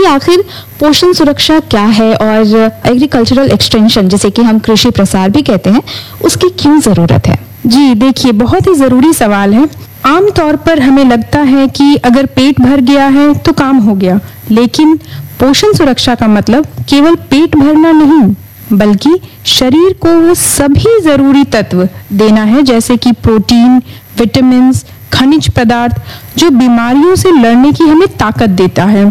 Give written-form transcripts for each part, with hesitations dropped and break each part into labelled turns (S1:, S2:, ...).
S1: कि आखिर पोषण सुरक्षा क्या है और एग्रीकल्चरल एक्सटेंशन, जिसे कि हम कृषि प्रसार भी कहते हैं, उसकी क्यों जरूरत है?
S2: जी देखिए, बहुत ही ज़रूरी सवाल है। आमतौर पर हमें लगता है कि अगर पेट भर गया है तो काम हो गया, लेकिन पोषण सुरक्षा का मतलब केवल पेट भरना नहीं, बल्कि शरीर को वो सभी ज़रूरी तत्व देना है, जैसे कि प्रोटीन, विटामिन्स, खनिज पदार्थ, जो बीमारियों से लड़ने की हमें ताकत देता है।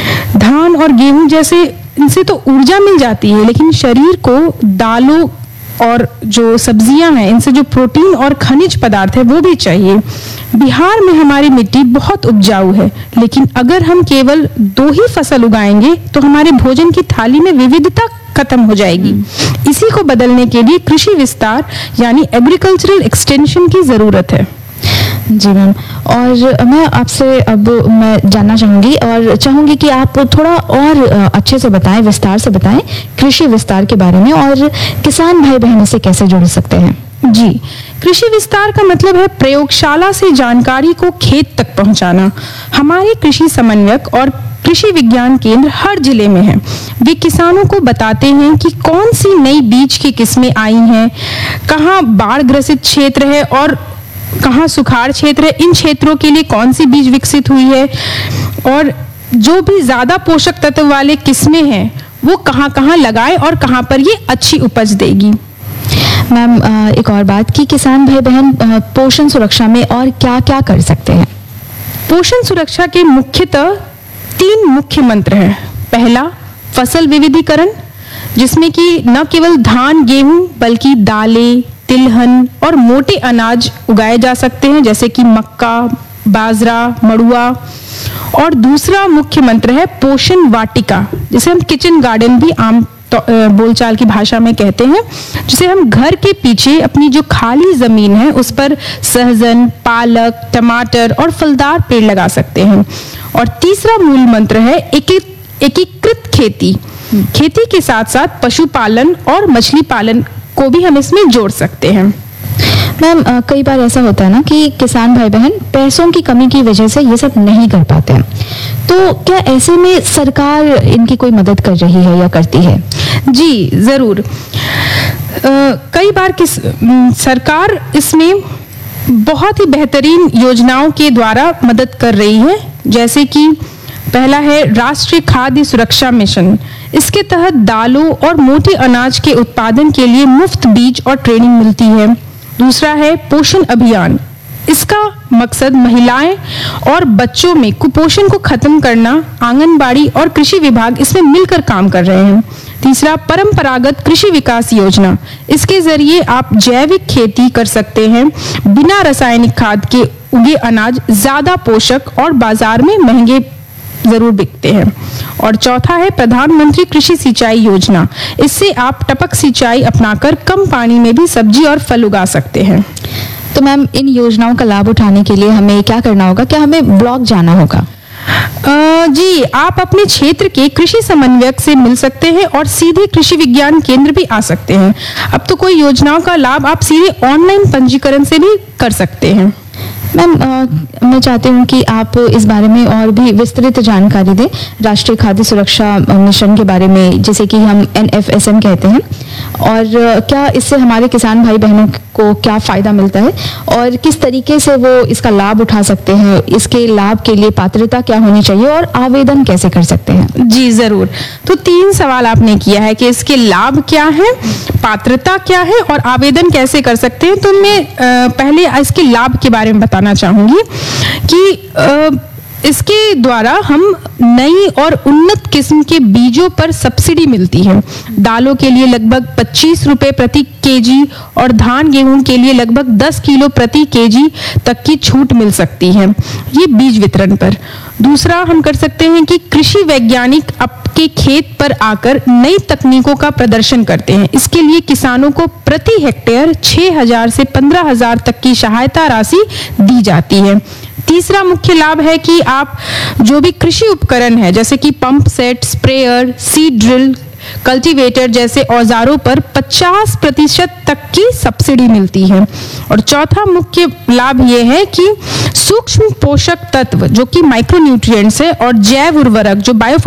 S2: धान और गेहूं जैसे इनसे तो ऊर्जा मिल जाती है, लेकिन शरीर को दालों और जो सब्जियां हैं इनसे जो प्रोटीन और खनिज पदार्थ है वो भी चाहिए। बिहार में हमारी मिट्टी बहुत उपजाऊ है, लेकिन अगर हम केवल 2 ही फसल उगाएंगे तो हमारे भोजन की थाली में विविधता खत्म हो जाएगी। इसी को बदलने के लिए कृषि विस्तार यानी एग्रीकल्चरल एक्सटेंशन की जरूरत है।
S1: जी मैम, और मैं आपसे अब मैं जानना चाहूँगी कि आप थोड़ा और अच्छे से बताएं, विस्तार से बताएं कृषि विस्तार के बारे में, और किसान भाई बहन इसे कैसे जोड़ सकते हैं?
S2: जी, कृषि विस्तार का मतलब है प्रयोगशाला से जानकारी को खेत तक पहुंचाना। हमारे कृषि समन्वयक और कृषि विज्ञान केंद्र हर जिले में हैं। वे किसानों को बताते हैं कि कौन सी नई बीज की किस्में आई हैं, कहाँ बाढ़ ग्रसित क्षेत्र है और कहाँ सुखाड़ क्षेत्र है, इन क्षेत्रों के लिए कौन सी बीज विकसित हुई है, और जो भी ज्यादा पोषक तत्व वाले किस्में हैं वो कहाँ कहाँ लगाए और कहाँ पर ये अच्छी उपज देगी।
S1: मैम, एक और बात कि किसान भाई बहन पोषण सुरक्षा में और क्या क्या कर सकते हैं?
S2: पोषण सुरक्षा के मुख्यतः 3 मुख्य मंत्र हैं। पहला, फसल विविधीकरण, जिसमें कि न केवल धान गेहूं बल्कि दालें, तिलहन और मोटे अनाज उगाए जा सकते हैं, जैसे कि मक्का, बाजरा, मड़ुआ। और दूसरा मुख्य मंत्र है पोषण वाटिका, जिसे हम किचन गार्डन भी आम बोलचाल की भाषा में कहते हैं, जिसे हम घर के पीछे अपनी जो खाली जमीन है उस पर सहजन, पालक, टमाटर और फलदार पेड़ लगा सकते हैं। और तीसरा मूल मंत्र है एकीकृत खेती। खेती के साथ साथ पशुपालन और मछली पालन को भी हम इसमें जोड़ सकते हैं।
S1: मैम, कई बार ऐसा होता है ना कि किसान भाई बहन पैसों की कमी की वजह से ये सब नहीं कर पाते हैं, तो क्या ऐसे में सरकार इनकी कोई मदद कर रही है या करती है?
S2: जी जरूर, कई बार सरकार इसमें बहुत ही बेहतरीन योजनाओं के द्वारा मदद कर रही है, जैसे कि पहला है राष्ट्रीय खाद्य सुरक्षा मिशन। इसके तहत दालों और मोटे अनाज के उत्पादन के लिए मुफ्त बीज और ट्रेनिंग मिलती है। दूसरा है पोषण अभियान। इसका मकसद महिलाएं और बच्चों में कुपोषण को खत्म करना। आंगनबाड़ी और कृषि विभाग इसमें मिलकर काम कर रहे हैं। तीसरा, परंपरागत कृषि विकास योजना। इसके जरिए आप जैविक खेती कर सकते हैं, बिना रासायनिक खाद के उगे अनाज ज्यादा पोषक और बाजार में महंगे जरूर बिकते हैं। और चौथा है प्रधानमंत्री कृषि सिंचाई योजना। इससे आप टपक सिंचाई अपनाकर कम पानी में भी सब्जी और फल उगा सकते हैं।
S1: तो मैम, इन योजनाओं का लाभ उठाने के लिए हमें क्या करना होगा? क्या हमें ब्लॉक जाना होगा?
S2: जी, आप अपने क्षेत्र के कृषि समन्वयक से मिल सकते हैं और सीधे कृषि विज्ञान केंद्र भी आ सकते हैं। अब तो कोई योजनाओं का लाभ आप सीधे ऑनलाइन पंजीकरण से भी कर सकते हैं।
S1: मैम, मैं चाहती हूँ कि आप इस बारे में और भी विस्तृत जानकारी दें, राष्ट्रीय खाद्य सुरक्षा मिशन के बारे में, जिसे कि हम NFSM कहते हैं, और क्या इससे हमारे किसान भाई बहनों को क्या फ़ायदा मिलता है और किस तरीके से वो इसका लाभ उठा सकते हैं, इसके लाभ के लिए पात्रता क्या होनी चाहिए और आवेदन कैसे कर सकते हैं?
S2: जी ज़रूर, तो 3 सवाल आपने किया है कि इसके लाभ क्या है, पात्रता क्या है और आवेदन कैसे कर सकते हैं। तो मैं पहले इसके लाभ के बारे में बताना चाहूँगी कि इसके द्वारा हम नई और उन्नत किस्म के बीजों पर सब्सिडी मिलती है। दालों के लिए लगभग 25 रुपए प्रति केजी और धान गेहूं के लिए लगभग 10 किलो प्रति केजी तक की छूट मिल सकती है, ये बीज वितरण पर। दूसरा हम कर सकते हैं कि कृषि वैज्ञानिक आपके खेत पर आकर नई तकनीकों का प्रदर्शन करते हैं। इसके लिए किसानों को प्रति हेक्टेयर 6,000 से 15,000 तक की सहायता राशि दी जाती है। तीसरा मुख्य लाभ है कि आप जो भी कृषि उपकरण है, जैसे कि pump set, sprayer, seed drill, cultivator जैसे औजारों पर 50% तक की सब्सिडी मिलती है। और चौथा मुख्य लाभ ये है कि सूक्ष्म पोषक तत्व जो कि माइक्रोन्यूट्रिएंट्स है और जैव उर्वरक जो बायो